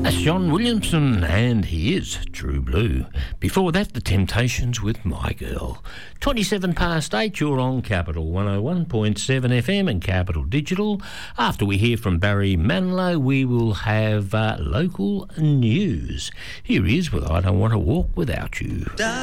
That's John Williamson, and he is True Blue. Before that, The Temptations with My Girl. 27 past 8, you're on Capital 101.7 FM and Capital Digital. After we hear from Barry Manilow, we will have local news. Here he is with I Don't Want to Walk Without You.